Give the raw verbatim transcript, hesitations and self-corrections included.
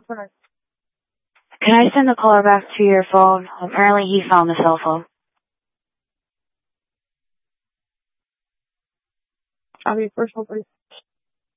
Can I send the caller back to your phone? Apparently he found the cell phone. I'll be first, hopefully.